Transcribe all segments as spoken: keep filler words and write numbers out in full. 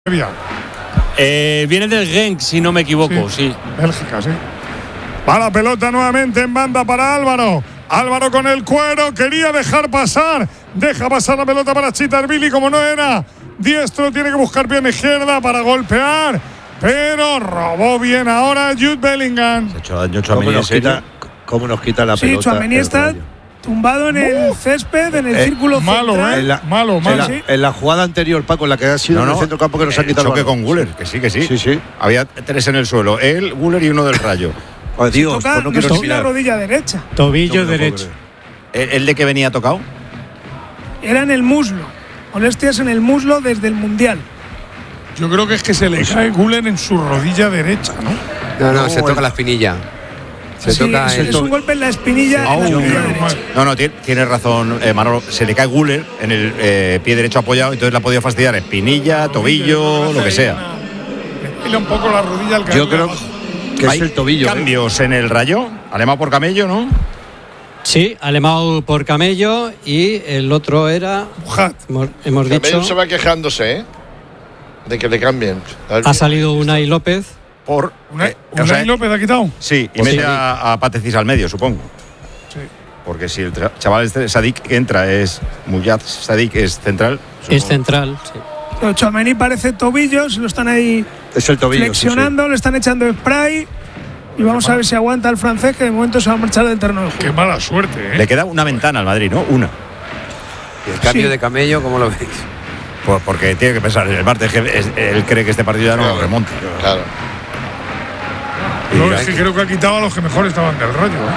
Eh, viene del Genk, si no me equivoco, sí. sí. Bélgica, sí. Va la pelota nuevamente en banda para Álvaro. Álvaro con el cuero, quería dejar pasar. Deja pasar la pelota para Chitarvili, como no era diestro, tiene que buscar pierna izquierda para golpear. Pero robó bien ahora Jude Bellingham. Se ha hecho daño Tchouaméni. ¿Cómo, ¿Cómo nos quita la sí, pelota? Sí, Tchouaméni está tumbado en el césped, en el eh, círculo malo, central. ¿eh? En la, malo, malo. En la, sí. en la jugada anterior, Paco, en la que ha sido no, no, en el centro campo que nos ha quitado el choque el con Guller, que sí, que sí. Sí, sí. Había tres en el suelo, él, Guller y uno del Rayo. Oh, Dios, toca, pues no quiero nos la rodilla derecha. Tobillo no derecho. ¿El, ¿El de que venía tocado? Era en el muslo. Molestias en el muslo desde el Mundial. Yo creo que es que se le cae Guller en su rodilla derecha, ¿no? No, no, no se toca el... la espinilla. Se sí, toca es, el... es un golpe en la espinilla. Oh, en la rodilla no, derecha. no, no, tiene, tiene razón, eh, Manolo. Se le cae Guller en el eh, pie derecho apoyado, entonces le ha podido fastidiar espinilla, tobillo, lo que sea. Le un poco la rodilla al Yo creo que es el tobillo. Cambios ¿eh? en el Rayo. Alemán por Camello, ¿no? Sí, Alemão por Camello y el otro era. Bujat. Hemos, hemos dicho. Camello se va quejándose, ¿eh? De que le cambien. Ha salido Unai López. Por. ¿Unai, eh, Unai o sea, López ha quitado? Sí, y Pues mete sí. a, a Patecis al medio, supongo. Sí. Porque si el tra- chaval este Sadik que entra es Muyad Sadik, es central. Es supongo. central, sí. Pero Tchouaméni parece tobillos, lo están ahí Es el tobillo. flexionando, Sí, sí. le están echando spray. Y vamos a ver si aguanta el francés, que de momento se va a marchar del terreno de juego. Qué mala suerte, ¿eh? Le queda una ventana al Madrid, ¿no? Una. Y el cambio Sí. de Camello, ¿cómo lo veis? Pues porque tiene que pensar en el martes, que es- él cree que este partido ya no Claro, lo remonta. Claro. No, es que creo que ha quitado a los que mejor estaban del Rayo. ¿eh?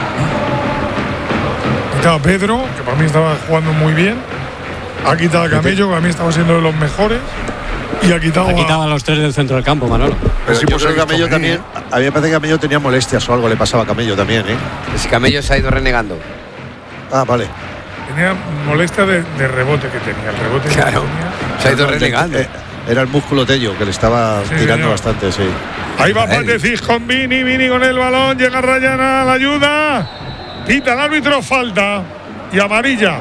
Ha quitado a Pedro, que para mí estaba jugando muy bien. Ha quitado a Camello, que para mí estaba siendo de los mejores. Y ha quitado, Ha quitado a, a los tres del centro del campo, Manolo. Pero sí, yo pues creo el que Camello Tchouaméni, también. A mí me parece que Camello tenía molestias o algo le pasaba a Camello también, ¿eh? Si Camello se ha ido renegando. Ah, vale. tenía molestia de, de rebote que tenía. El rebote que Claro. tenía. Se ha ido renegando. Eh, Era el músculo tello que le estaba Sí, tirando señor. bastante, sí. Ahí va Él. Patecis con Vini, Vini con el balón, llega Rayana a la ayuda. Pita el árbitro, falta. Y amarilla.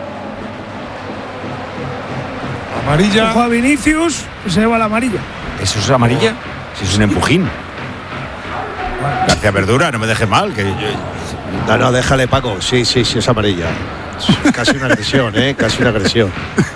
Amarilla. Ojo a Vinicius, que se lleva la amarilla. ¿Eso es amarilla? Si es un empujín. García Verdura, no me dejes mal. Que yo- No, no, déjale, Paco. Sí, sí, sí, es amarilla. Es casi una agresión, ¿eh? Casi una agresión.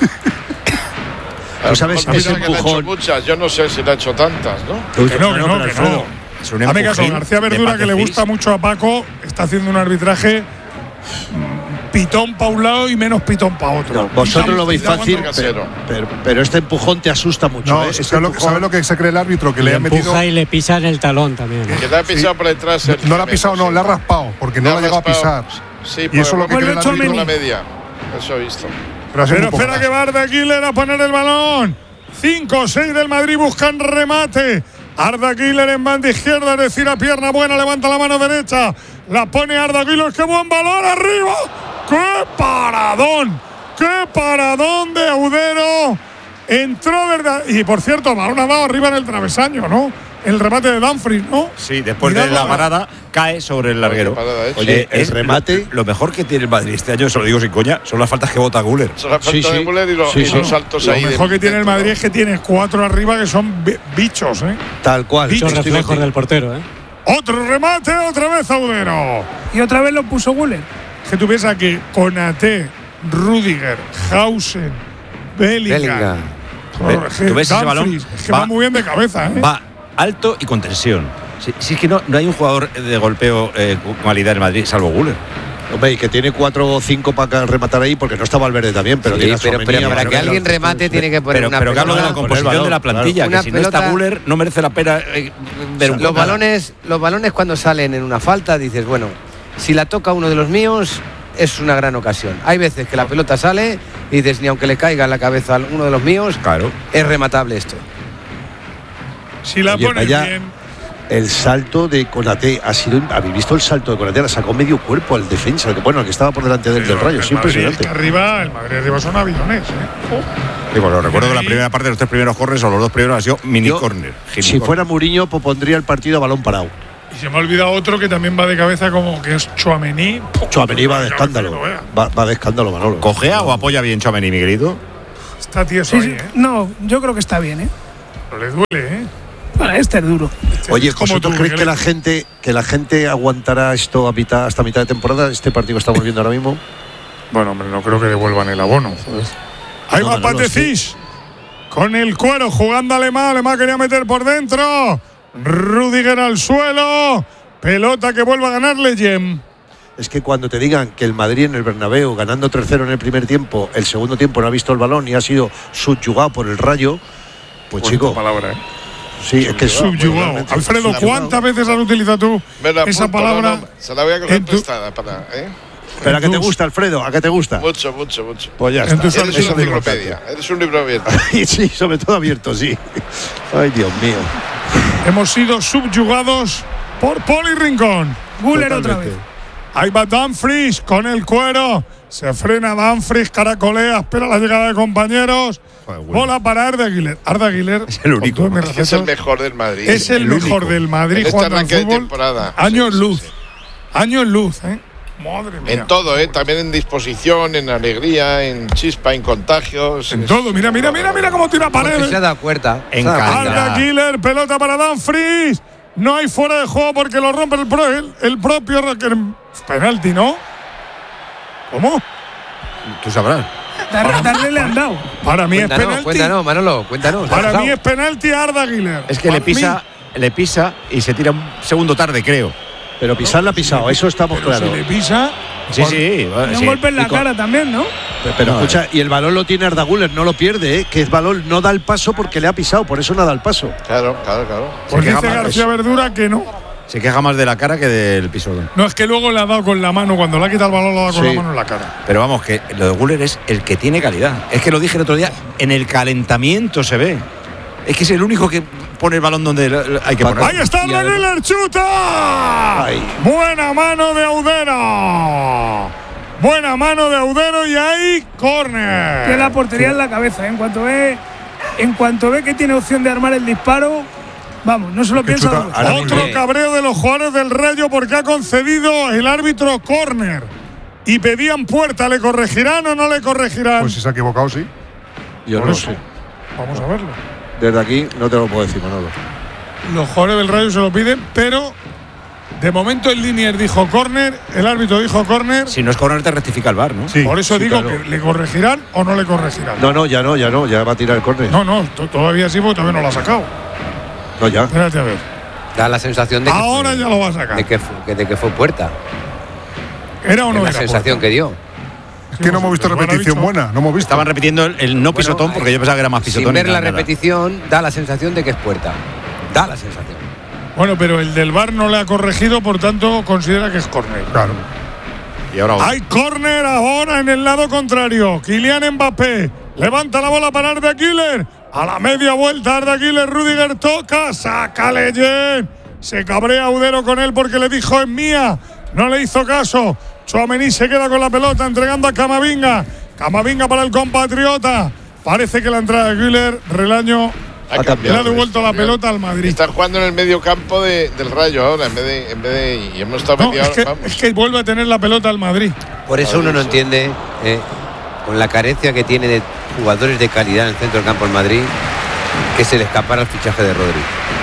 A lo Tú sabes, mejor ese piensa que le ha hecho empujón. muchas, yo no sé si le ha hecho tantas, ¿no? Uy, Que no, que no, pero que Alfredo, no. es un Dame caso, empujín García de Verdura, que le Patecis. gusta mucho a Paco, está haciendo un arbitraje mm, pitón para un lado y menos pitón para otro. No, vosotros lo veis Ya fácil, aguanta pero, casero. pero, pero este empujón te asusta mucho. No, ¿eh? Este ¿sabe, lo, que- empujón- sabe lo que se cree el árbitro? Que le, Le ha metido. empuja y le pisa en el talón también. ¿eh? Que le ha pisado por detrás. el No le ha pisado, no, sí. le ha raspado, porque no Le lo ha llegado a raspado. pisar. Sí, Y eso es lo que Vuelve cree el árbitro. la Tchouaméni. media. Eso he visto. Pero ha sido Pero un espera poco- que Arda Güler a poner el balón. cinco o seis del Madrid buscan remate. Arda Güler en banda izquierda, es decir, a pierna buena, levanta la mano derecha. La pone Arda Güler, qué buen balón arriba. ¡Qué paradón! ¡Qué paradón de Audero! Entró verdad. Y por cierto, balón ha dado arriba en el travesaño, ¿no? El remate de Dumfries, ¿no? Sí, después de Cuidado, la parada cae sobre el larguero. Qué parada ha hecho. Oye, el es remate- Lo, lo mejor que tiene el Madrid este año, se lo digo sin coña, son las faltas que bota Guller. Son las Sí, faltas sí. de Müller y, lo- Sí, y sí. los saltos Lo ahí. mejor de- que tiene el dentro, Madrid ¿no? es que tiene cuatro arriba que son bi- bichos, ¿eh? Tal cual. Bicho Muchos Estoy reflejos contigo. del portero, ¿eh? Otro remate, otra vez Audero. Y otra vez lo puso Güler. Que tú piensas que Konaté, Rudiger, Hausen, Bellingham, Bellingham. Jorge, ¿Tú ves ese balón? Dumfries, es que Va- va muy bien de cabeza, ¿eh? Va alto y con tensión. Si, si es que no, no hay un jugador de golpeo eh, con calidad en Madrid, salvo Guller. Hombre, y que tiene cuatro o cinco para rematar ahí, porque no está Valverde también, pero Sí, tiene a pero, Tchouaméni, pero a para Valverde, que alguien a- remate tiene que poner Pero, una pero que hablo de la pelota. composición balón, de la plantilla, claro. que si Una no está pelota- Guller, no merece la pena eh, ver un Los nada. balones, los balones cuando salen en una falta dices, bueno, si la toca uno de los míos es una gran ocasión. Hay veces que la pelota sale y dices, ni aunque le caiga en la cabeza a uno de los míos, Claro. es rematable esto. Si la Oye, pones vaya- bien. El salto de Konaté ha sido. ¿Habéis visto el salto de Konaté? La sacó medio cuerpo al defensa, que bueno, el que estaba por delante del, del Rayo. Es el Madrid, impresionante. es que arriba, el Madrid arriba son aviones, ¿eh? Digo, lo recuerdo que la Ahí- primera parte de los tres primeros corners o los dos primeros ha sido mini Yo, corner. Si fuera Mourinho, pues pondría el partido a balón parado. Y se me ha olvidado otro que también va de cabeza, como que es Tchouaméni. Tchouaméni va de Cabeza escándalo. que no vea. Va, va de escándalo, Manolo. ¿Cojea o apoya bien Tchouaméni, Miguelito? Está tieso Sí, ahí, sí. ¿eh? No, yo creo que está bien, ¿eh? Pero le duele, ¿eh? Para este es duro. Oye, como ¿vosotros tú, creéis Miguel. que la gente que la gente aguantará esto a mitad, hasta mitad de temporada? Este partido que estamos viendo ahora mismo. Bueno, hombre, no creo que devuelvan el abono. Joder. Ahí No, va Manolo, Patecís. Con el cuero, jugando Alemán. Alemán quería meter por dentro. Rüdiger al suelo. Pelota que vuelve a ganar Leyen. Es que cuando te digan que el Madrid en el Bernabéu, ganando tres cero en el primer tiempo, el segundo tiempo no ha visto el balón y ha sido subyugado por el Rayo, pues Bonita chico, palabra, ¿eh? sí, es que es Subyugado. realmente Alfredo, subyugado. ¿cuántas veces has utilizado tú Me la esa apunto, palabra? no, no, se la voy a coger en tu- prestada para. ¿eh? Pero a que te tus- gusta, Alfredo, a que te gusta. Mucho, mucho, mucho. Pues ya en está. tus Eso Eres es una lo importante. enciclopedia. Eres un libro abierto. Sí, sobre todo abierto, sí. Ay, Dios mío. Hemos sido subyugados por Poli Rincón. Guller otra vez. Ahí va Dumfries con el cuero. Se frena Dumfries, caracolea, espera la llegada de compañeros. Joder, Guller. Bola para Arda Güler. Arda Güler Es el único, con todo mi Es que es el respeto, mejor del Madrid. es el, el mejor único. del Madrid En este jugando al arranque de fútbol. temporada. Años Sí, sí, luz. sí. Años luz, ¿eh? Madre mía. En todo, ¿eh? También en disposición, en alegría, en chispa, en contagios. En Es- todo. Mira, mira, mira, mira cómo tira Porque paredes. se ha dado cuenta. En Se ha dado calidad. cuenta. Arda Güler, pelota para Dumfries. No hay fuera de juego porque lo rompe el, pro, el, el propio Raquel. Penalti, ¿no? ¿Cómo? Tú sabrás. Dar- Darle le han dado. Para mí es Cuéntanos, penalti. cuéntanos, Manolo, cuéntanos. ¿qué ha Para pasado? mí es penalti a Arda Güler. Es que Para le pisa, le pisa y se tira un segundo tarde, creo. Pero pisar la ha pisado, eso estamos mí, pero claros. si le pisa. Sí, sí. Y un sí. golpe en la Y con- cara también, ¿no? Pero, pero No, escucha, y el balón lo tiene Arda Güler, no lo pierde, ¿eh? Que el balón no da el paso porque le ha pisado, por eso no da el paso. Claro, claro, claro. Pues Se dice queja más, García eso. Verdura que no. Se queja más de la cara que del pisotón. No, es que luego le ha dado con la mano. Cuando le ha quitado el balón, le ha dado con Sí. la mano en la cara. Pero vamos, que lo de Guller es el que tiene calidad. Es que lo dije el otro día, en el calentamiento se ve. Es que es el único que pone el balón donde lo- lo- hay que ponerlo. Ahí está Y Arda además- Güler, chuta. Ay. Buena mano de Audero. Buena mano de Audero y ahí córner. Tiene la portería en la cabeza. ¿eh? En cuanto ve, en cuanto ve que tiene opción de armar el disparo, vamos, no se lo que piensa. chuta dos veces. ahora Otro mismo. cabreo de los jugadores del Rayo porque ha concedido el árbitro córner. Y pedían puerta, ¿le corregirán o no le corregirán? Pues si se ha equivocado, sí. Yo Por no eso. sé. Vamos a verlo. Desde aquí no te lo puedo decir, Manolo. Los jugadores del Rayo se lo piden, pero de momento el Linier dijo córner, el árbitro dijo córner. Si no es corner, te rectifica el bar, ¿no? Sí. Por eso sí, digo claro. que le corregirán o no le corregirán. No, no, ya no, ya no, ya va a tirar el córner. No, no, to- todavía sí, porque todavía no lo ha sacado. No, ya. Espérate a ver. Da la sensación de que, Ahora fue, ya lo va a sacar. de que, fue, de que fue puerta. ¿Era o Es no la era? sensación que dio. Es que no hemos visto Pues bueno, repetición bicho. buena, no hemos visto. Estaban repitiendo el, el no pisotón porque yo pensaba que era más pisotón. Sin ver y la nada, nada. repetición, da la sensación de que es puerta. Da la sensación. Bueno, pero el del V A R no le ha corregido, por tanto considera que es córner. Claro. Y ahora otro. Hay córner ahora en el lado contrario. Kylian Mbappé levanta la bola para Arda Güler. A la media vuelta Arda Güler, Rüdiger toca, saca Leyen. Se cabrea Audero con él porque le dijo es mía. No le hizo caso. Tchouaméni se queda con la pelota entregando a Camavinga. Camavinga para el compatriota. Parece que la entrada de Güler, Relaño, Ha le cambiado. ha devuelto la Cambiado. pelota al Madrid. Está jugando en el medio campo de- del Rayo ahora, en vez de. En vez de y hemos estado No, media es hora, que, vamos. es que vuelve a tener la pelota al Madrid. Por eso uno no entiende, eh, con la carencia que tiene de jugadores de calidad en el centro del campo en Madrid, que se le escapara el fichaje de Rodri.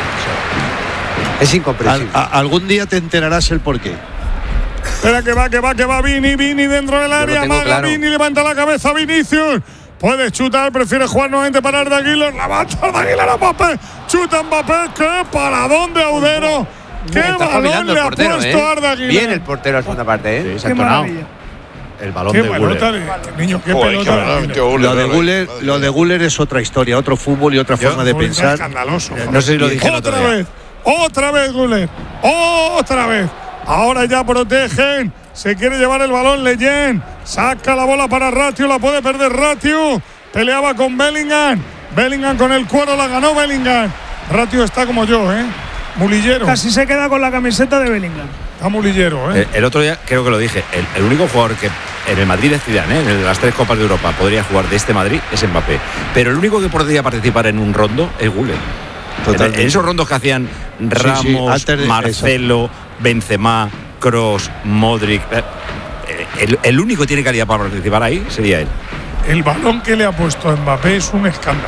Es Al- incomprensible. a- algún día te enterarás el porqué. Espera que va, que va, que va Vini, Vini dentro del Yo lo área. tengo Maga claro. Vini, levanta la cabeza Vinicius. Puede chutar, prefiere jugar nuevamente para Arda Güler. Levanta Arda Güler a Mbappé. Chuta Mbappé. ¡Qué paradón de Audero! ¡Qué Está balón espabilando le el ha portero, puesto ¿eh? Arda Güler! Bien el portero a la segunda parte, Sí, ¿eh? se ha Qué entonado. maravilla. El balón ¡Qué de pelota! Guller. de- Niño, qué Joder, qué pelota. balón, de metió Güler. Guller, Lo de madre Güler, mía. lo de Güler es otra historia, otro fútbol y otra Yo- forma de Güler pensar. escandaloso. No sé si lo dije el otro Otra día. vez, otra vez Güler. Otra vez. Ahora ya protegen. Se quiere llevar el balón Leyen. Saca la bola para Ratiu. La puede perder Ratiu. Peleaba con Bellingham. Bellingham con el cuero. La ganó Bellingham. Ratiu está como yo, ¿eh? Mulillero. Casi se queda con la camiseta de Bellingham. Está mulillero, ¿eh? El, el otro día creo que lo dije. El, el único jugador que en el Madrid de Zidane, ¿eh? en el- las tres Copas de Europa, podría jugar de este Madrid es Mbappé. Pero el único que podría participar en un rondo es Guller. En, Totalmente. en esos rondos que hacían Ramos, sí, antes de- Marcelo, Benzema, Kroos, Modric. eh, eh, El, el único que tiene calidad para participar ahí sería él. El balón que le ha puesto a Mbappé es un escándalo.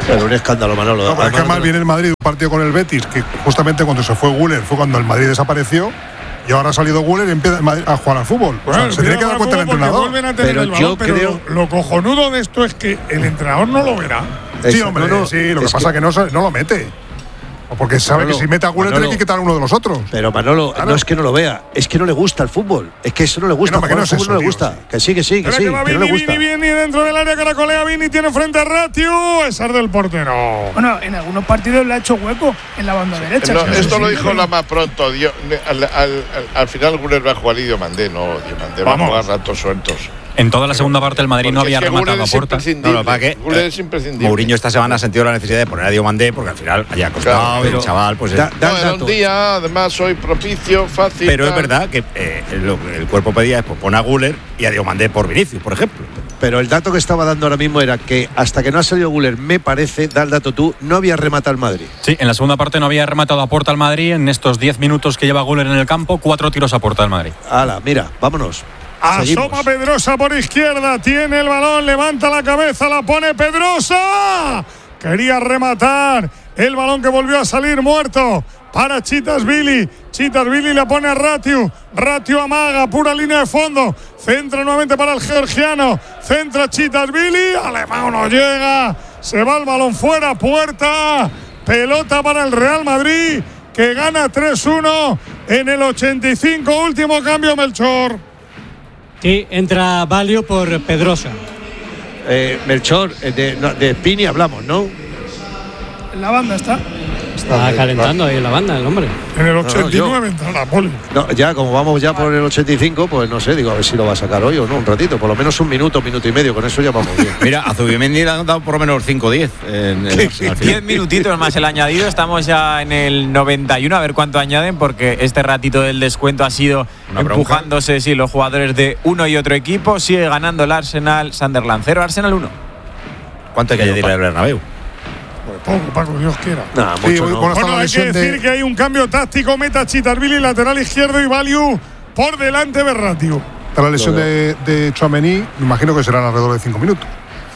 Pero un escándalo, Manolo. No, pero es que más viene el Madrid un partido con el Betis, que justamente cuando se fue Güler fue cuando el Madrid desapareció. Y ahora ha salido Güler y empieza a jugar al fútbol. Bueno, o sea, se tiene que dar cuenta el entrenador. Vuelven a tener pero el balón, yo pero creo. Lo, lo cojonudo de esto es que el entrenador no lo verá. Sí, Esa, hombre, no, no, sí, lo que es pasa es que, que no, no lo mete. O porque sabe Manolo, que si mete a Güler Manolo, tiene que quitar a uno de los otros. Pero Manolo, Claro. no es que no lo vea, es que no le gusta el fútbol. Es que eso no le gusta. Que no, que jugar no al es fútbol eso, no le tío, gusta. sí. Que sí, que sí, que Espera sí. que va Que no le Vini, gusta. Vini, Vini, dentro del área, caracolea Vini, tiene frente a Ratiu, es del portero. Bueno, en algunos partidos le ha hecho hueco en la banda derecha. No, Sí, esto sí, lo sí, dijo sí. la más pronto. Dio- al, al, al, al final Güler va a jugar y Diomandé no. Diomandé va a Vamos. jugar ratos sueltos. En toda la segunda parte el Madrid no Porque había es que Güler rematado a es puerta. imprescindible. No, lo que pasa es que, Güler eh, es imprescindible. Mourinho esta semana ha sentido la necesidad de poner a Diomandé porque al final haya costado Claro, y el pero- chaval pues es- Da- da No, el era dato. un día, además, hoy propicio, fácil. pero es tal. verdad que eh, lo que el cuerpo pedía es pues, poner a Güler y a Diomandé por Vinicius, por ejemplo. Pero el dato que estaba dando ahora mismo era que hasta que no ha salido Güler, me parece, da el dato tú, no había rematado el Madrid. Sí, en la segunda parte no había rematado a puerta al Madrid. En estos diez minutos que lleva Güler en el campo, cuatro tiros a puerta al Madrid. Hala, mira, vámonos. Seguimos. Asoma Pedrosa por izquierda, tiene el balón, levanta la cabeza, la pone Pedrosa. Quería rematar el balón que volvió a salir muerto para Chitas Billy. Chitas Billy la pone a Ratiu. Ratiu amaga, pura línea de fondo. Centra nuevamente para el georgiano. Centra Chitas Billy. Alemán no llega. Se va el balón fuera, puerta. Pelota para el Real Madrid, que gana tres uno en el ochenta y cinco. Último cambio, Melchor. Sí, entra Valio por Pedrosa. Eh, Melchor, eh, de, no, de Pini hablamos, ¿no? En la banda está. Está calentando ahí en la banda el hombre. En el no, ochenta y nueve yo- entra Napoli. No, ya, como vamos ya por el ochenta y cinco, pues no sé, digo, a ver si lo va a sacar hoy o no, un ratito, por lo menos un minuto, minuto y medio, con eso ya vamos bien. Mira, a Zubimendi le han dado por lo menos cinco o diez. en- en- al final. Diez minutitos más el añadido, estamos ya en el noventa y uno, a ver cuánto añaden, porque este ratito del descuento ha sido Una bronca. empujándose, sí, los jugadores de uno y otro equipo. Sigue ganando el Arsenal, Sunderland cero, Arsenal uno. ¿Cuánto hay que añadir al Bernabéu? Poco, Paco, Dios quiera. Nada, Sí, mucho voy no. con- Hasta Bueno, la hay que lesión de- decir que hay un cambio táctico. Meta Chitarvili, lateral izquierdo, y Valiu por delante de Ratiu. Está la lesión Lo de, de Tchouaméni, me imagino que serán alrededor de cinco minutos.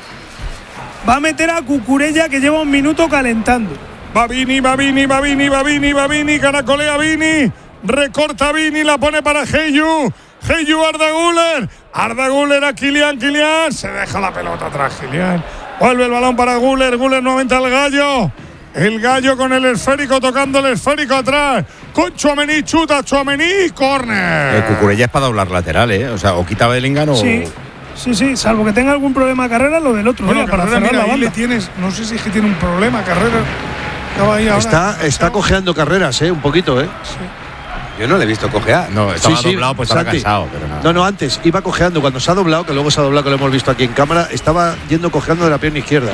Va a meter a Cucurella, que lleva un minuto calentando. Va Vini, va Vini, va Vini, va Vini, va Vini, caracolea Vini, recorta Vini, la pone para Heyu. Heyu, Arda Güler. Arda Güler a Kylian, Kylian. Se deja la pelota atrás, Kylian. Vuelve el balón para Güler, Güler nuevamente al Gallo. El Gallo con el esférico, tocando el esférico atrás. Con Tchouaméni, chuta Tchouaméni, córner. El Cucurella es para doblar lateral, ¿eh? O sea, o quita Bellingham o. Sí, sí, sí, salvo que tenga algún problema de carrera, lo del otro Bueno, día, para Carrera, cerrar mira, la ahí le banda. tienes, no sé si es que tiene un problema, Carrera. Estaba ahí ahora. Está, está cojeando carreras, ¿eh? Un poquito, ¿eh? Yo no le he visto cojear. No, estaba Sí, sí, doblado, pues estaba Santi. cansado, pero nada. No, no, antes iba cojeando. Cuando se ha doblado, que luego se ha doblado, que lo hemos visto aquí en cámara, estaba yendo cojeando de la pierna izquierda.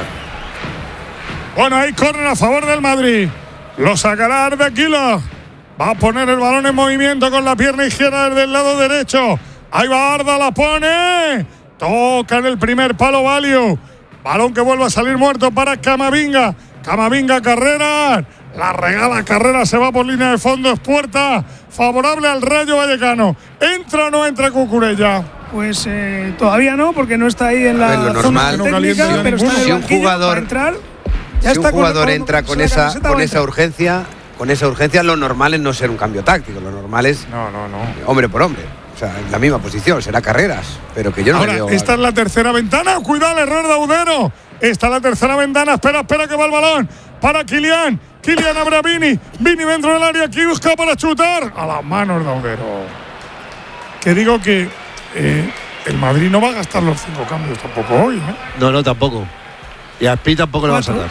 Bueno, hay córner a favor del Madrid. Lo sacará Arda Güler. Va a poner el balón en movimiento con la pierna izquierda desde el lado derecho. Ahí va Arda, la pone. Toca en el primer palo Valiu. Balón que vuelve a salir muerto para Camavinga. Camavinga, Carrera. La regala Carrera, se va por línea de fondo. Es puerta favorable al Rayo Vallecano. ¿Entra o no entra Cucurella? Pues eh, todavía no, porque no está ahí en A ver, la lo zona normal- Que no calienta técnica, ya pero está en ninguno. el Si un banquillo jugador- para entrar. Ya Si está un con- jugador con- entra con con la esa, camiseta con va a esa entrar. urgencia, con esa urgencia, lo normal es no ser un cambio táctico. Lo normal es No, no, no. hombre por hombre. O sea, en la misma posición, será carreras. Pero que yo no le Ahora, veo. esta es la tercera ventana. Cuidado el error de Audero. Esta es la tercera ventana. Espera, espera que va el balón. Para Kylian. Kylian abre a Vini. Vini dentro del área. Aquí busca para chutar. A las manos de Audero. Que digo que eh, el Madrid no va a gastar los cinco cambios tampoco hoy. ¿eh? No, no, tampoco. Y a Pi tampoco le va a sacar.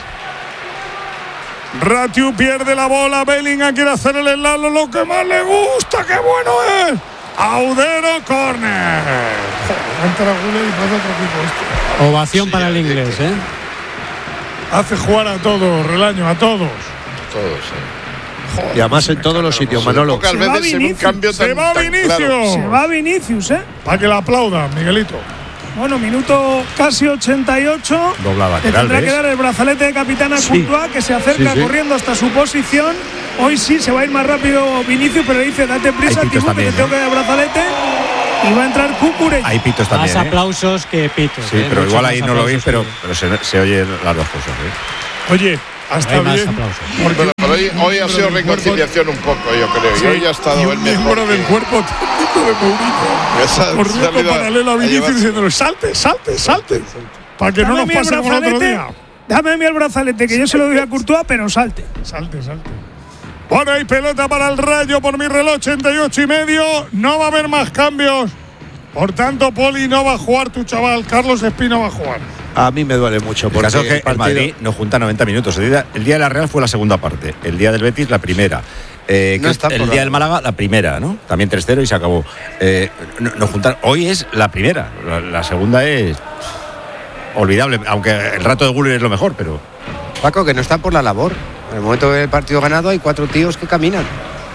Ratiu pierde la bola. Bellingham quiere hacer el enlace. Lo que más le gusta. ¡Qué bueno es! Audero, córner. Joder, entra Güler y pasa otro equipo esto. Ovación para el inglés, ¿eh? Hace jugar a todos, Relaño, a todos. Todos, sí. Joder, Y además en todos los sitios, Manolo. Pocas Se va veces en un Vinicius. cambio Se tan, va tan Vinicius. claro. Se va Vinicius, ¿eh? Para que la aplaudan, Miguelito. Bueno, minuto casi ochenta y ocho. Dobla Le lateral, tendrá que ¿ves? dar el brazalete de capitán a Sí. Courtois, que se acerca Sí, sí. corriendo hasta su posición. Hoy sí se va a ir más rápido Vinicius, pero le dice, date prisa, Hay pitos Tibú, que te también, tengo que dar el brazalete. Y va a entrar Cucurella. Hay pitos también. Más ¿eh? aplausos que pitos. Sí, ¿eh? pero Muchos igual más ahí no lo veis, aplausos pero, que- pero se, se oyen las dos cosas. ¿eh? Oye, hasta Hay más bien. aplausos. Bueno, pero hoy, hoy ha sido reconciliación un poco, yo creo. Sí, y hoy ha estado y el un mejor. miembro del cuerpo técnico de Mourinho Esa- corriendo salido a- paralelo a a Vinicius llevarse- diciéndole salte, salte, salte, para que no Dame nos mi el pase como el otro brazalete, día. Dame a mí el brazalete, que yo se lo doy a Courtois, pero salte. Salte, salte. Bueno, hay pelota para el Rayo por mi reloj, ochenta y ocho y medio. No va a haber más cambios. Por tanto, Poli no va a jugar tu chaval. Carlos Espino va a jugar. A mí me duele mucho El porque caso es que el el partido- Madrid nos junta noventa minutos. El día, el día de la Real fue la segunda parte. El día del Betis, la primera. Eh, No que está por el la- día del Málaga, la primera, ¿no? También tres cero y se acabó. Eh, no- nos juntan. Hoy es la primera. La, la segunda es olvidable. Aunque el rato de Guller es lo mejor, pero. Paco, que no está por la labor. En el momento del partido ganado hay cuatro tíos que caminan.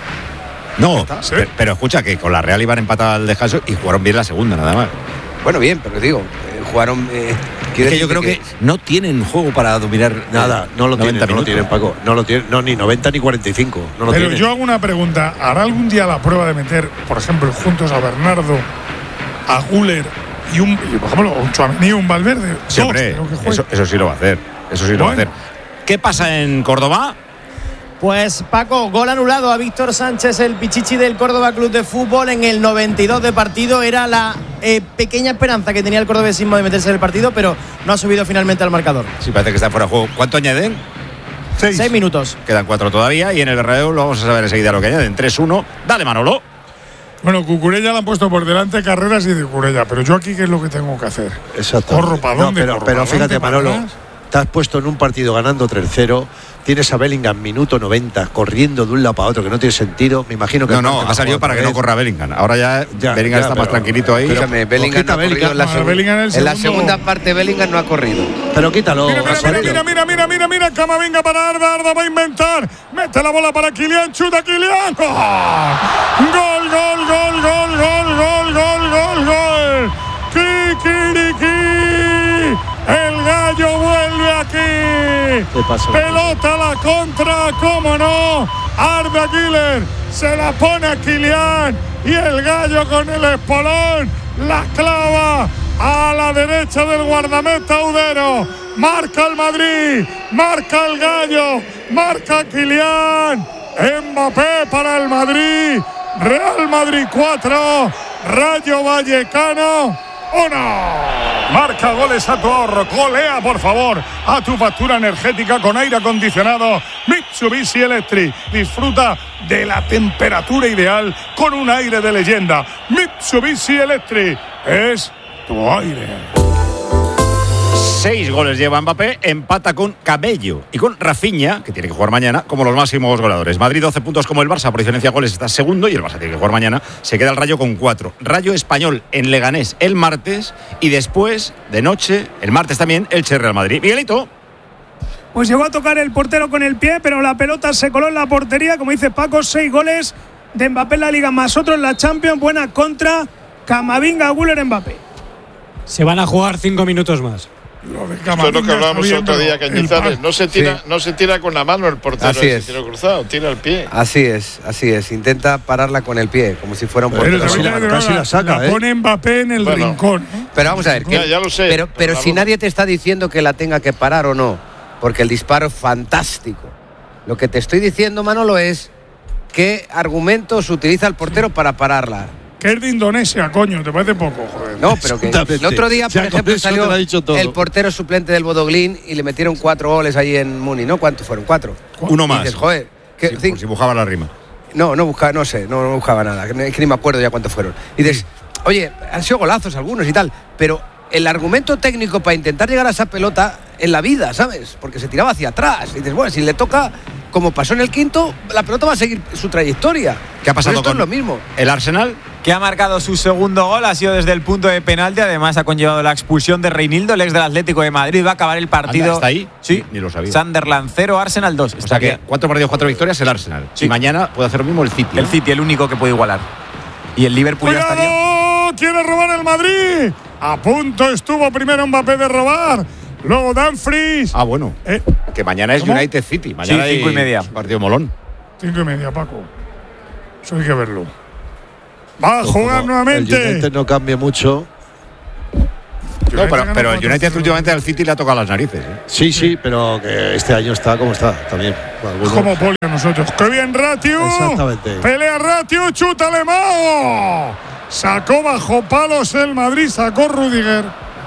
No, ¿Sí? pero, pero escucha que con la Real iban empatados al descanso y jugaron bien la segunda, nada más. Bueno, bien, pero digo, eh, jugaron. eh, Es quiero que yo decirte creo que no tienen juego para dominar Nada, eh, no lo tienen, noventa no lo minutos. tienen, Paco. No lo tienen, no, ni noventa ni cuarenta y cinco. No lo Pero tienen. yo hago una pregunta. ¿Hará algún día la prueba de meter, por ejemplo, juntos a Bernardo, a Guller y un, y, por ejemplo, un Tchouaméni y un Valverde? Sí, Dos, hombre, creo que juegue. eso, eso sí lo va a hacer. Eso sí lo va a Bueno. hacer. ¿Qué pasa en Córdoba? Pues Paco, gol anulado a Víctor Sánchez, el pichichi del Córdoba Club de Fútbol en el noventa y dos de partido. Era la eh, pequeña esperanza que tenía el cordobesismo de meterse en el partido, pero no ha subido finalmente al marcador. Sí, parece que está fuera de juego. ¿Cuánto añaden? Seis. Seis minutos. Quedan cuatro todavía y en el Bernabéu lo vamos a saber enseguida lo que añaden. tres uno. Dale, Manolo. Bueno, Cucurella la han puesto por delante Carreras y de Cucurella, pero yo aquí, ¿qué es lo que tengo que hacer? Exacto. Corro para No, dónde, pero, corro pero para fíjate, adelante, para Manolo, atrás. te has puesto en un partido ganando tres cero. Tienes a Bellingham minuto noventa, corriendo de un lado para otro, que no tiene sentido. Me imagino que No, el no, Marca va ha a salido jugar para que otra no vez. corra Bellingham. Ahora ya, Ya, Bellingham ya, está más pero- tranquilito ahí. Escúchame, Bellingham quita no ha corrido Bellingham. en la, No, segun- Bellingham en el en la segundo. segunda parte Bellingham no ha corrido. Pero quítalo. Mira, mira, mira, Osorio. mira, mira, mira, mira, mira, Camavinga para Arda, Arda va a inventar, mete la bola para Kylian, chuta Kylian, ¡gol! Gol, gol, gol, gol, gol, gol, gol, gol, gol, Kikiriki, el gallo vuelve aquí, ¿Qué pasa? pelota a la contra, cómo no, Arda Güler se la pone a Kylian y el gallo con el espolón la clava a la derecha del guardameta Udero. Marca el Madrid, marca el gallo, marca Kylian. Mbappé para el Madrid. Real Madrid cuatro, Rayo Vallecano uno. Marca goles a tu ahorro, golea por favor a tu factura energética con aire acondicionado Mitsubishi Electric. Disfruta de la temperatura ideal con un aire de leyenda. Mitsubishi Electric es tu aire. Seis goles lleva Mbappé, empata con Cabello y con Rafinha, que tiene que jugar mañana, como los máximos goleadores. Madrid doce puntos como el Barça, por diferencia de goles está segundo y el Barça tiene que jugar mañana. Se queda el Rayo con cuatro. Rayo Español en Leganés el martes y después, de noche, el martes también, el Real Madrid. Miguelito. Pues llegó a tocar el portero con el pie, pero la pelota se coló en la portería. Como dice Paco, seis goles de Mbappé en la Liga, más otro en la Champions. Buena contra Camavinga, Güler, Mbappé. Se van a jugar cinco minutos más. Esto es lo que hablábamos otro día, Cañizares. No se tira, Sí. no se tira con la mano el portero, Así ese es. tiro cruzado, tira el pie. Así es, así es. Intenta pararla con el pie, como si fuera un Pero portero. casi la- la, casi la saca, ¿eh? pone Mbappé en el Bueno. rincón. ¿eh? Pero vamos a ver, que- Ya, ya lo sé, Pero, pero pero si vamos. nadie te está diciendo que la tenga que parar o no, porque el disparo es fantástico. Lo que te estoy diciendo, Manolo, es qué argumentos utiliza el portero para pararla. Que es de Indonesia, coño, ¿te parece poco? Joder. No, pero que Exactamente. el otro día, Ya por con ejemplo, eso salió te lo ha dicho todo. el portero suplente del Bodoglín y le metieron cuatro goles ahí en Muni, ¿no? ¿Cuántos fueron? ¿Cuatro? Uno Y más. dices, joder, ¿qué- Sí, cin- por si buscaba la rima. No, no buscaba, no sé, no, no buscaba nada. que- Es que ni me acuerdo ya cuántos fueron. Y dices, oye, han sido golazos algunos y tal, pero el argumento técnico para intentar llegar a esa pelota en la vida, ¿sabes? Porque se tiraba hacia atrás. Y dices, bueno, si le toca, como pasó en el quinto, la pelota va a seguir su trayectoria. ¿Qué ha pasado Pero esto con es lo mismo. el Arsenal? Que ha marcado su segundo gol, ha sido desde el punto de penalti, además ha conllevado la expulsión de Reinildo, el ex del Atlético de Madrid. Va a acabar el partido. Anda, ¿está ahí? Sí, Ni lo sabía. Sunderland cero, Arsenal dos. O sea que cuatro partidos, cuatro victorias el Arsenal. Sí. Y mañana puede hacer lo mismo el City. el ¿no? City, el único que puede igualar. Y el Liverpool ya estaría. ¡Cuidado! ¡Quiere robar el Madrid! A punto estuvo primero Mbappé de robar. Luego Dumfries. Ah, bueno. Eh, Que mañana es ¿Cómo? United City. Mañana Sí, cinco hay y media. Partido molón. cinco y media, Paco. Eso hay que verlo. Va a Ojo, jugar El nuevamente. United no cambia mucho. No, pero, pero el United últimamente al City le ha tocado las narices. ¿eh? Sí, sí, pero que este año está como está también. Algunos... Como Poli a nosotros. ¡Qué bien, Ratiu! Exactamente. Pelea Ratiu, chuta Alemão. Sacó bajo palos el Madrid, sacó Rudiger.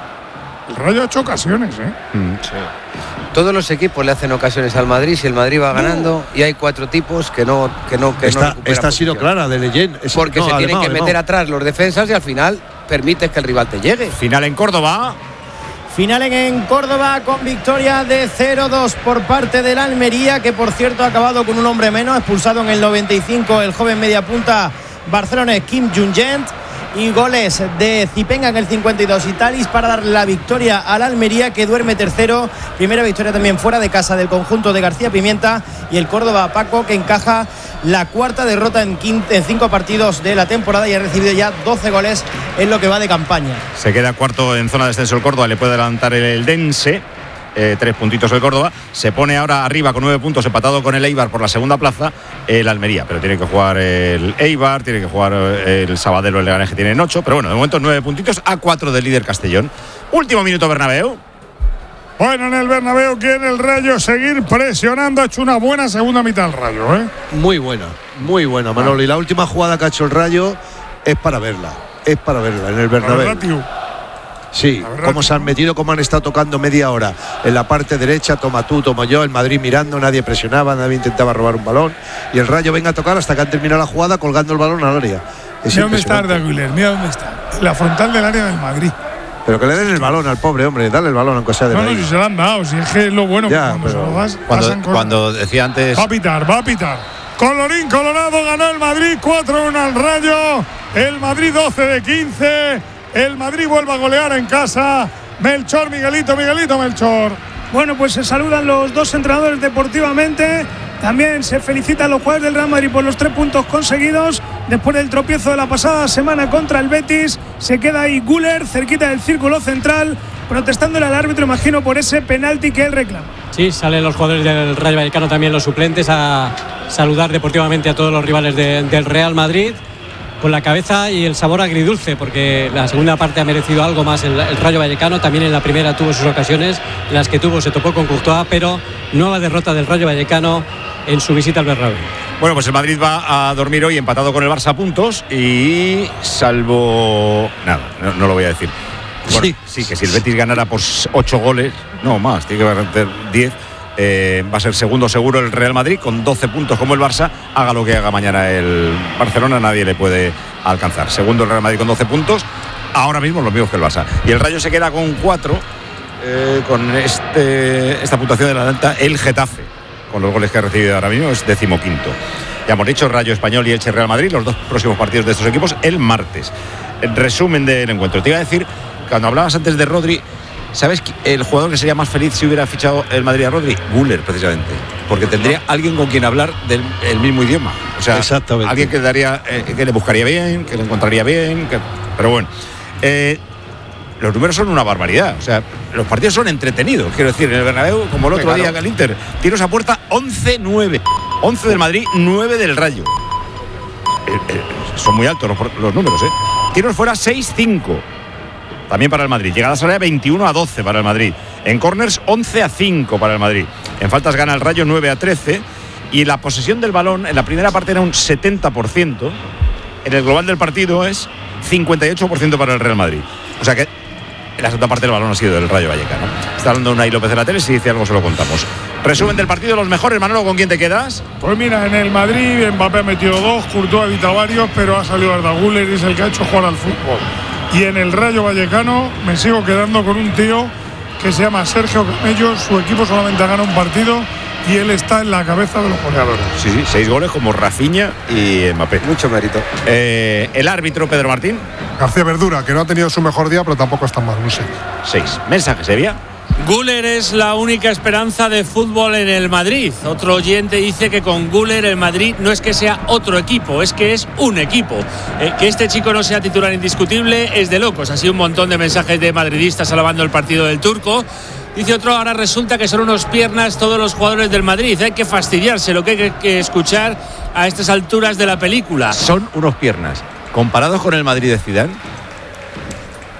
El Rayo ha hecho ocasiones, ¿eh? Mm, sí. Todos los equipos le hacen ocasiones al Madrid si el Madrid va ganando no. y hay cuatro tipos que no que no que esta, no esta ha sido clara de Leyen. Es, porque no, se Alemão, tienen que Alemão. meter atrás los defensas y al final permites que el rival te llegue. Final en Córdoba. Final en Córdoba con victoria de cero dos por parte del Almería, que por cierto ha acabado con un hombre menos, expulsado en el noventa y cinco el joven mediapunta barcelonés Kim Jung-gent. Y goles de Zipenga en el cincuenta y dos y Talis para dar la victoria al Almería, que duerme tercero. Primera victoria también fuera de casa del conjunto de García Pimienta. Y el Córdoba, Paco, que encaja la cuarta derrota en, quinto, en cinco partidos de la temporada y ha recibido ya doce goles en lo que va de campaña. Se queda cuarto en zona de descenso el Córdoba, le puede adelantar el, el Dense. Eh, tres puntitos el Córdoba, se pone ahora arriba con nueve puntos, empatado con el Eibar por la segunda plaza, el Almería, pero tiene que jugar el Eibar, tiene que jugar el Sabadell o el Leganés, que tienen ocho, pero bueno, de momento nueve puntitos a cuatro del líder Castellón. Último minuto Bernabéu. Bueno, en el Bernabéu quiere el Rayo seguir presionando, ha hecho una buena segunda mitad el Rayo, ¿eh? Muy buena, muy buena, Manolo, y la última jugada que ha hecho el Rayo es para verla, es para verla en el Bernabéu. Sí, cómo se han metido, cómo han estado tocando media hora en la parte derecha, toma tú, tomo yo, el Madrid mirando, nadie presionaba, nadie intentaba robar un balón y el Rayo venga a tocar hasta que han terminado la jugada colgando el balón al área. Es mira dónde está Arda Güler, mira dónde está, la frontal del área del Madrid. Pero que le den el balón al pobre hombre, dale el balón aunque sea de no, ahí. No, si se lo han dado, si es que es lo bueno ya, cuando se lo das, cuando, cuando decía antes. Va a pitar, va a pitar. Colorín colorado, ganó el Madrid cuatro uno al Rayo, el Madrid doce de quince. El Madrid vuelve a golear en casa. Melchor, Miguelito, Miguelito, Melchor. Bueno, pues se saludan los dos entrenadores deportivamente. También se felicitan los jugadores del Real Madrid por los tres puntos conseguidos. Después del tropiezo de la pasada semana contra el Betis, se queda ahí Güler, cerquita del círculo central, protestándole al árbitro, imagino, por ese penalti que él reclama. Sí, salen los jugadores del Rayo Vallecano, también los suplentes, a saludar deportivamente a todos los rivales de, del Real Madrid, con la cabeza y el sabor agridulce, porque la segunda parte ha merecido algo más el, el Rayo Vallecano. También en la primera tuvo sus ocasiones, en las que tuvo, se topó con Courtois, pero nueva derrota del Rayo Vallecano en su visita al Bernabéu. Bueno, pues el Madrid va a dormir hoy empatado con el Barça a puntos y salvo... Nada, no, no lo voy a decir. Bueno, sí. sí, que si el Betis ganara por ocho goles, no más, tiene que meter diez. Eh, va a ser segundo seguro el Real Madrid con doce puntos como el Barça. Haga lo que haga mañana el Barcelona, nadie le puede alcanzar. Segundo el Real Madrid con doce puntos, ahora mismo los mismos que el Barça. Y el Rayo se queda con cuatro, eh, con este, esta puntuación de la alta, el Getafe, con los goles que ha recibido ahora mismo, es decimoquinto. Ya hemos dicho, Rayo Español y Elche Real Madrid, los dos próximos partidos de estos equipos el martes. El resumen del encuentro. Te iba a decir, cuando hablabas antes de Rodri, ¿sabes el jugador que sería más feliz si hubiera fichado el Madrid a Rodri? Güler, precisamente. Porque tendría alguien con quien hablar del el mismo idioma. O sea, alguien que, daría, eh, que le buscaría bien, que le encontraría bien. Que, pero bueno, eh, los números son una barbaridad. O sea, los partidos son entretenidos. Quiero decir, en el Bernabéu, como el otro claro. día en el Inter, tiros a puerta once nueve. once del Madrid, nueve del Rayo. Eh, eh, son muy altos los, los números, ¿eh? Tiros fuera seis cinco. También para el Madrid. Llegadas al área veintiuno a doce para el Madrid. En corners once a cinco para el Madrid. En faltas gana el Rayo nueve a trece. Y la posesión del balón en la primera parte era un setenta por ciento. En el global del partido es cincuenta y ocho por ciento para el Real Madrid. O sea que en la segunda parte del balón ha sido del Rayo Vallecano. Está hablando Unai López de la tele. Si dice algo se lo contamos. Resumen del partido, los mejores. Manolo, ¿con quién te quedas? Pues mira, en el Madrid Mbappé ha metido dos, Courtois ha evitado varios, pero ha salido Arda Güler y es el que ha hecho jugar al fútbol. Y en el Rayo Vallecano me sigo quedando con un tío que se llama Sergio Camello. Su equipo solamente ha ganado un partido y él está en la cabeza de los goleadores. Sí, sí, seis goles como Rafinha y Mbappé. Mucho mérito. Eh, el árbitro, Pedro Martín. García Verdura, que no ha tenido su mejor día, pero tampoco está mal, no sé. Seis. Mensaje, Sevilla. Güler es la única esperanza de fútbol en el Madrid. Otro oyente dice que con Güler el Madrid no es que sea otro equipo, es que es un equipo. Eh, que este chico no sea titular indiscutible es de locos. Así un montón de mensajes de madridistas alabando el partido del turco. Dice otro, ahora resulta que son unos piernas todos los jugadores del Madrid. Hay que fastidiarse lo que hay que escuchar a estas alturas de la película. Son unos piernas. Comparados con el Madrid de Zidane,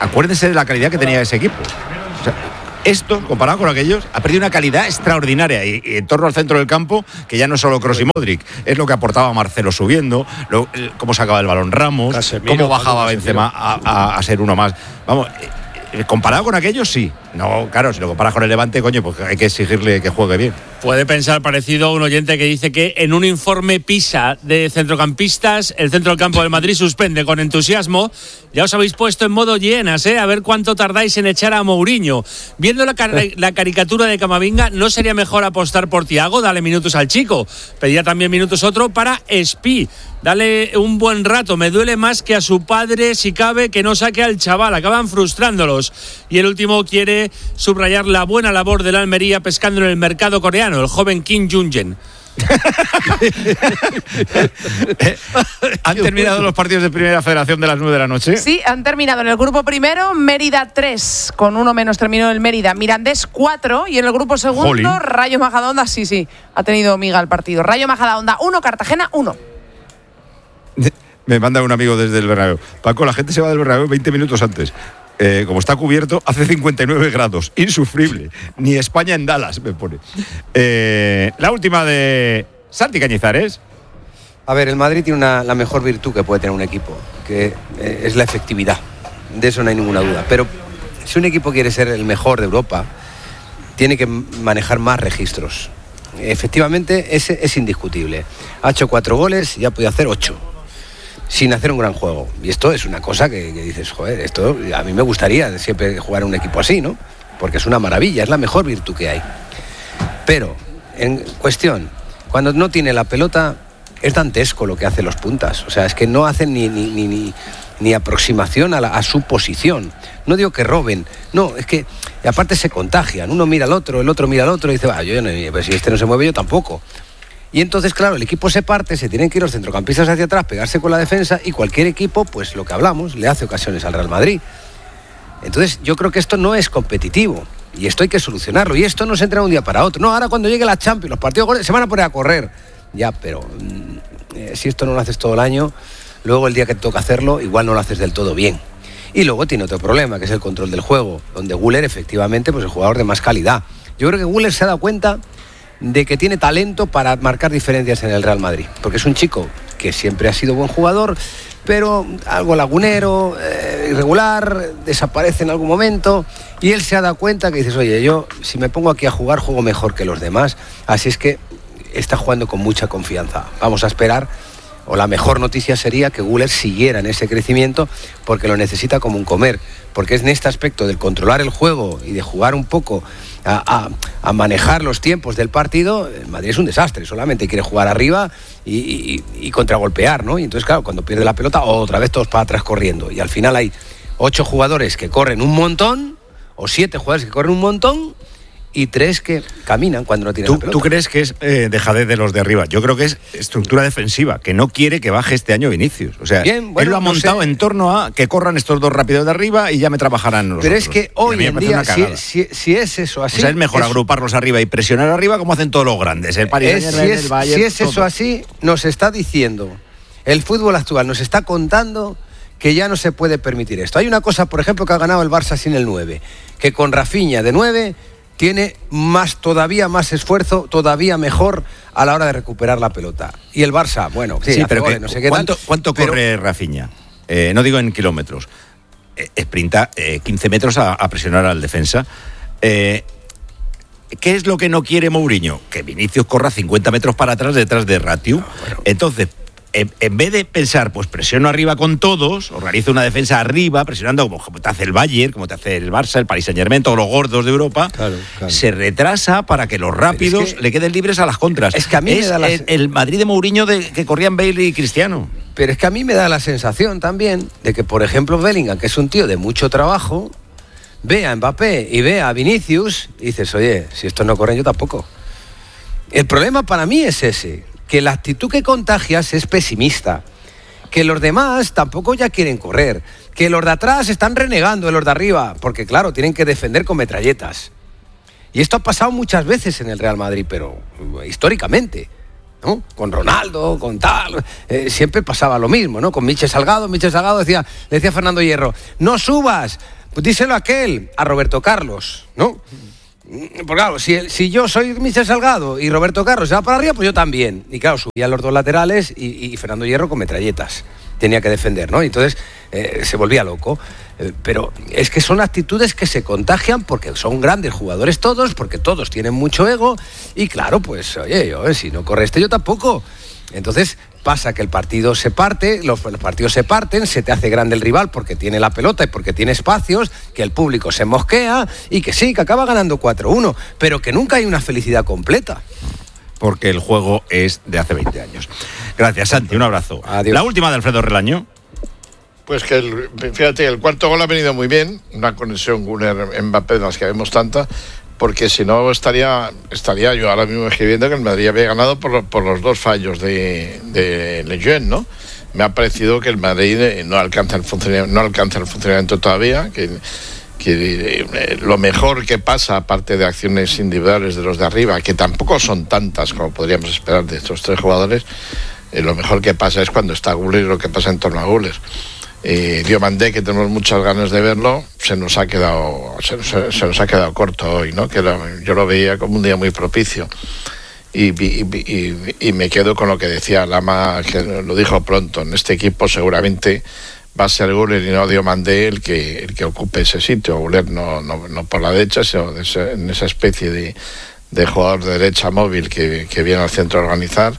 acuérdense de la calidad que tenía ese equipo. O sea, esto, comparado con aquellos, ha perdido una calidad extraordinaria y, y en torno al centro del campo, que ya no es solo Kroos y Modric, es lo que aportaba Marcelo subiendo, lo, el, cómo sacaba el balón Ramos, Casemiro, cómo bajaba Benzema a, a, a ser uno más. Vamos, eh, comparado con aquellos, sí. No, claro, si lo comparas con el Levante, coño, pues hay que exigirle que juegue bien. Puede pensar parecido a un oyente que dice que en un informe PISA de centrocampistas, el centro del campo del Madrid suspende con entusiasmo. Ya os habéis puesto en modo llenas, ¿eh? A ver cuánto tardáis en echar a Mourinho. Viendo la, car- la caricatura de Camavinga, ¿no sería mejor apostar por Thiago? Dale minutos al chico. Pedía también minutos otro para Espi. Dale un buen rato. Me duele más que a su padre, si cabe, que no saque al chaval. Acaban frustrándolos. Y el último quiere subrayar la buena labor de la Almería pescando en el mercado coreano, el joven Kim Jung-jen. ¿Han terminado los partidos de Primera Federación de las nueve de la noche? Sí, han terminado. En el grupo primero, Mérida tres, con uno menos terminó el Mérida. Mirandés cuatro, y en el grupo segundo, Jolín. Rayo Majadahonda, sí, sí, ha tenido miga el partido. Rayo Majadahonda uno, Cartagena uno. Me manda un amigo desde el Bernabéu. Paco, la gente se va del Bernabéu veinte minutos antes. Eh, como está cubierto, hace cincuenta y nueve grados. Insufrible. Ni España en Dallas, me pone. Eh, la última de Santi Cañizares. A ver, el Madrid tiene una, la mejor virtud que puede tener un equipo, que eh, es la efectividad. De eso no hay ninguna duda. Pero si un equipo quiere ser el mejor de Europa, tiene que manejar más registros. Efectivamente, ese es indiscutible. Ha hecho cuatro goles y ha podido hacer ocho, sin hacer un gran juego. Y esto es una cosa que, que dices, joder, esto a mí me gustaría siempre jugar en un equipo así, ¿no? Porque es una maravilla, es la mejor virtud que hay. Pero, en cuestión, cuando no tiene la pelota, es dantesco lo que hacen los puntas. O sea, es que no hacen ni, ni, ni, ni, ni aproximación a, la, a su posición. No digo que roben, no, es que aparte se contagian. Uno mira al otro, el otro mira al otro y dice, va, yo no, pues si este no se mueve, yo tampoco. Y entonces, claro, el equipo se parte, se tienen que ir los centrocampistas hacia atrás, pegarse con la defensa, y cualquier equipo, pues lo que hablamos, le hace ocasiones al Real Madrid. Entonces, yo creo que esto no es competitivo, y esto hay que solucionarlo, y esto no se entra de un día para otro. No, ahora cuando llegue la Champions, los partidos se van a poner a correr. Ya, pero eh, si esto no lo haces todo el año, luego el día que te toca hacerlo, igual no lo haces del todo bien. Y luego tiene otro problema, que es el control del juego, donde Güler, efectivamente, pues es el jugador de más calidad. Yo creo que Güler se ha dado cuenta de que tiene talento para marcar diferencias en el Real Madrid, porque es un chico que siempre ha sido buen jugador, pero algo lagunero, eh, irregular, desaparece en algún momento, y él se ha dado cuenta que dices, oye, yo si me pongo aquí a jugar, juego mejor que los demás, así es que está jugando con mucha confianza. Vamos a esperar, o la mejor noticia sería que Güler siguiera en ese crecimiento, porque lo necesita como un comer, porque es en este aspecto del controlar el juego y de jugar un poco a, a, a manejar los tiempos del partido. El Madrid es un desastre, solamente quiere jugar arriba y, y, y contragolpear, ¿no? Y entonces, claro, cuando pierde la pelota, otra vez todos para atrás corriendo, y al final hay ocho jugadores que corren un montón, o siete jugadores que corren un montón, y tres que caminan cuando no tienen ¿Tú, la pelota. ¿Tú crees que es eh, dejadez de los de arriba? Yo creo que es estructura defensiva, que no quiere que baje este año Vinicius. O sea, Bien, bueno, él lo ha no montado sé. en torno a que corran estos dos rápidos de arriba y ya me trabajarán los Pero otros. es que hoy en día, si, si, si es eso así... O sea, es mejor es... agruparlos arriba y presionar arriba como hacen todos los grandes. El Paris es, Saint-Germain, si es, el Bayern, si es eso todo. así, nos está diciendo, el fútbol actual nos está contando que ya no se puede permitir esto. Hay una cosa, por ejemplo, que ha ganado el Barça sin el nueve, que con Rafinha de nueve... tiene más, todavía más esfuerzo, todavía mejor a la hora de recuperar la pelota. Y el Barça, bueno, sí, sí pero goles, que, no sé qué ¿cuánto, tal, ¿cuánto pero... corre Rafinha? Eh, no digo en kilómetros. Eh, sprinta eh, quince metros a, a presionar al defensa. Eh, ¿Qué es lo que no quiere Mourinho? Que Vinicius corra cincuenta metros para atrás detrás de Ratiu. No, bueno. Entonces, En, en vez de pensar, pues presiono arriba con todos, organizo una defensa arriba, presionando como, como te hace el Bayern, como te hace el Barça, el Paris Saint-Germain, todos los gordos de Europa, claro, claro. se retrasa para que los rápidos es que, le queden libres a las contras. Es que a mí es me da la... el, el Madrid de Mourinho de, que corrían Bale y Cristiano. Pero es que a mí me da la sensación también de que, por ejemplo, Bellingham, que es un tío de mucho trabajo, ve a Mbappé y ve a Vinicius y dices, oye, si estos no corren, yo tampoco. El problema para mí es ese, que la actitud que contagias es pesimista, que los demás tampoco ya quieren correr, que los de atrás están renegando de los de arriba, porque claro, tienen que defender con metralletas. Y esto ha pasado muchas veces en el Real Madrid, pero históricamente. ¿no? Con Ronaldo, con tal, eh, siempre pasaba lo mismo, ¿no? Con Michel Salgado, Michel Salgado decía, le decía a Fernando Hierro, no subas, pues díselo a aquel, a Roberto Carlos, ¿no? Porque claro, si, si yo soy Michel Salgado y Roberto Carlos se va para arriba, pues yo también. Y claro, subían los dos laterales y, y Fernando Hierro con metralletas tenía que defender, ¿no? Y entonces eh, se volvía loco. Eh, pero es que son actitudes que se contagian porque son grandes jugadores todos, porque todos tienen mucho ego. Y claro, pues, oye, yo, eh, si no corre este, yo tampoco. Entonces pasa que el partido se parte, los, los partidos se parten, se te hace grande el rival porque tiene la pelota y porque tiene espacios, que el público se mosquea y que sí, que acaba ganando cuatro uno, pero que nunca hay una felicidad completa. Porque el juego es de hace veinte años. Gracias, Santi, un abrazo. Adiós. La última de Alfredo Relaño. Pues que, el, fíjate, el cuarto gol ha venido muy bien, una conexión Güler-Mbappé de las que vemos tanta, porque si no estaría estaría yo ahora mismo escribiendo que el Madrid había ganado por, por los dos fallos de, de Lejeune, ¿no? Me ha parecido que el Madrid no alcanza el funcionamiento, no alcanza el funcionamiento todavía, que... que eh, lo mejor que pasa, aparte de acciones individuales de los de arriba, que tampoco son tantas como podríamos esperar de estos tres jugadores, eh, lo mejor que pasa es cuando está Güler y lo que pasa en torno a Güler. Eh, Diomandé, que tenemos muchas ganas de verlo, se nos ha quedado se, se, se nos ha quedado corto hoy, ¿no? Que lo, yo lo veía como un día muy propicio. Y, y, y, y me quedo con lo que decía Lama, que lo dijo pronto, en este equipo seguramente va a ser Güler y no Diomandé el que, el que ocupe ese sitio. Güler no, no, no por la derecha, sino de ese, en esa especie de, de jugador de derecha móvil que, que viene al centro a organizar.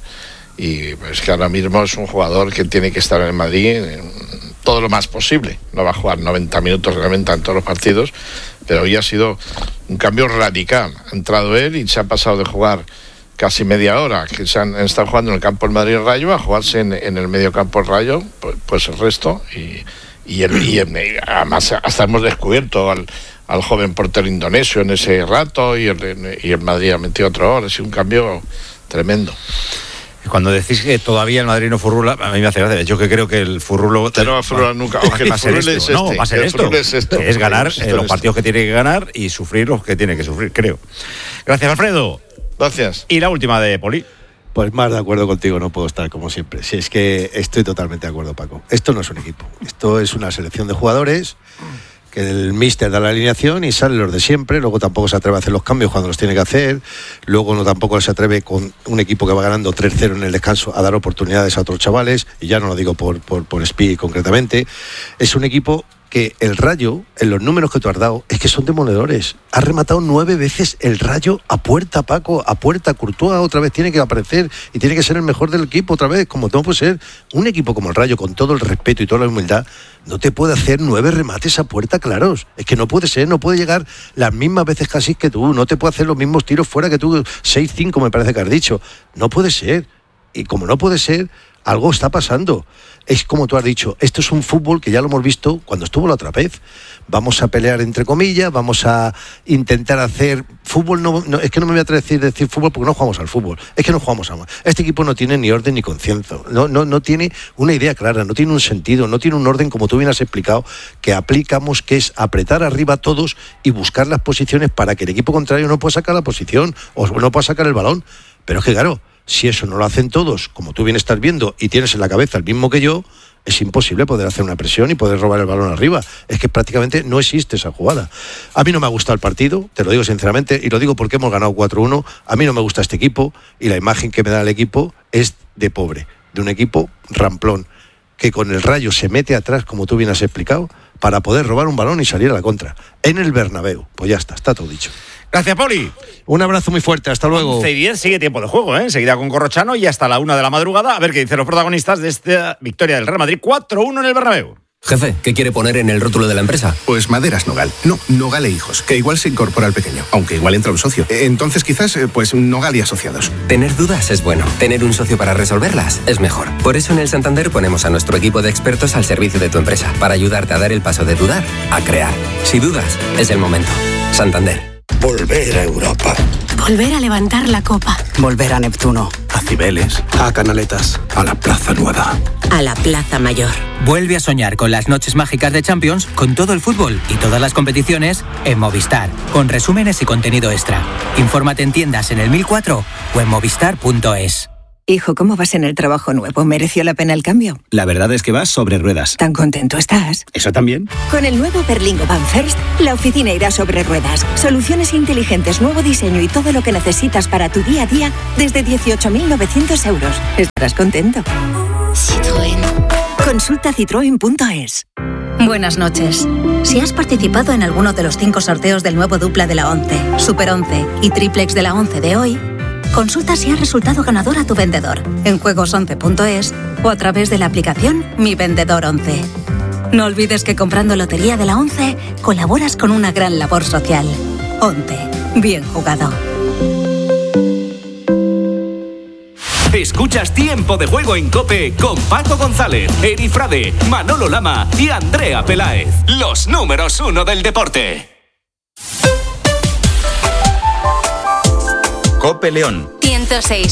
Y pues que ahora mismo es un jugador que tiene que estar en Madrid todo lo más posible. No va a jugar noventa minutos realmente en todos los partidos, pero hoy ha sido un cambio radical. Ha entrado él y se ha pasado de jugar casi media hora que se han, han estado jugando en el campo el Madrid Rayo a jugarse en, en el medio campo el Rayo, pues, pues el resto y, y, el, y el, además hasta hemos descubierto al, al joven portero indonesio en ese rato y el, y el Madrid ha metido otro hora. Ha sido un cambio tremendo. Cuando decís que todavía el Madrid no furrula, a mí me hace gracia. Yo que creo que el furrulo... Usted no va a furrular nunca. Aunque va a ser esto. Este, no, va a ser esto. Es, esto. Que es ganar eh, los partidos que tiene que ganar y sufrir los que tiene que sufrir, creo. Gracias, Alfredo. Gracias. Y la última de Poli. Pues más de acuerdo contigo no puedo estar, como siempre. Si es que estoy totalmente de acuerdo, Paco. Esto no es un equipo. Esto es una selección de jugadores que el míster da la alineación y salen los de siempre. Luego tampoco se atreve a hacer los cambios cuando los tiene que hacer. Luego no tampoco se atreve con un equipo que va ganando tres cero en el descanso a dar oportunidades a otros chavales. Y ya no lo digo por, por, por Speed concretamente. Es un equipo que el Rayo, en los números que tú has dado, es que son demoledores. Ha rematado nueve veces el Rayo a puerta, Paco, a puerta. Courtois otra vez tiene que aparecer y tiene que ser el mejor del equipo otra vez, como no puede ser. Un equipo como el Rayo, con todo el respeto y toda la humildad, no te puede hacer nueve remates a puerta claros. Es que no puede ser, no puede llegar las mismas veces casi que tú, no te puede hacer los mismos tiros fuera que tú, seis cinco me parece que has dicho. No puede ser. Y como no puede ser, algo está pasando. Es como tú has dicho, esto es un fútbol que ya lo hemos visto cuando estuvo la otra vez. Vamos a pelear entre comillas, vamos a intentar hacer fútbol. No, no, es que no me voy a atrever a decir, decir fútbol porque no jugamos al fútbol. Es que no jugamos a... Este equipo no tiene ni orden ni conciencia. No, no, no tiene una idea clara, no tiene un sentido, no tiene un orden como tú bien has explicado, que aplicamos, que es apretar arriba a todos y buscar las posiciones para que el equipo contrario no pueda sacar la posición o no pueda sacar el balón. Pero es que claro, si eso no lo hacen todos, como tú bien estás viendo, y tienes en la cabeza el mismo que yo, es imposible poder hacer una presión y poder robar el balón arriba. Es que prácticamente no existe esa jugada. A mí no me ha gustado el partido, te lo digo sinceramente, y lo digo porque hemos ganado cuatro uno. A mí no me gusta este equipo, y la imagen que me da el equipo es de pobre, de un equipo ramplón, que con el Rayo se mete atrás, como tú bien has explicado, para poder robar un balón y salir a la contra. En el Bernabéu. Pues ya está, está todo dicho. Gracias, Poli. Un abrazo muy fuerte, hasta luego. once y diez sigue tiempo de juego, ¿eh? Enseguida con Corrochano y hasta la una de la madrugada. A ver qué dicen los protagonistas de esta victoria del Real Madrid cuatro uno en el Bernabéu. Jefe, ¿qué quiere poner en el rótulo de la empresa? Pues Maderas Nogal. No, Nogal e Hijos, que igual se incorpora al pequeño, aunque igual entra un socio. Entonces quizás, pues Nogal y Asociados. Tener dudas es bueno. Tener un socio para resolverlas es mejor. Por eso en el Santander ponemos a nuestro equipo de expertos al servicio de tu empresa, para ayudarte a dar el paso de dudar a crear. Si dudas, es el momento. Santander. Volver a Europa. Volver a levantar la copa. Volver a Neptuno. A Cibeles. A Canaletas. A la Plaza Nueva. A la Plaza Mayor. Vuelve a soñar con las noches mágicas de Champions, con todo el fútbol y todas las competiciones en Movistar, con resúmenes y contenido extra. Infórmate en tiendas en el mil cuatro o en movistar punto es. Hijo, ¿cómo vas en el trabajo nuevo? ¿Mereció la pena el cambio? La verdad es que vas sobre ruedas. ¿Tan contento estás? ¿Eso también? Con el nuevo Berlingo Van First, la oficina irá sobre ruedas. Soluciones inteligentes, nuevo diseño y todo lo que necesitas para tu día a día desde dieciocho mil novecientos euros. ¿Estarás contento? Citroën. Consulta citroen punto es. Buenas noches. Si has participado en alguno de los cinco sorteos del nuevo dupla de la ONCE, Super once y Triplex de la ONCE de hoy, consulta si ha resultado ganador a tu vendedor en juegos once punto es o a través de la aplicación Mi Vendedor once. No olvides que comprando Lotería de la ONCE colaboras con una gran labor social. ONCE. Bien jugado. Escuchas Tiempo de Juego en COPE con Paco González, Eri Frade, Manolo Lama y Andrea Peláez. Los números uno del deporte. COPE León. ciento seis.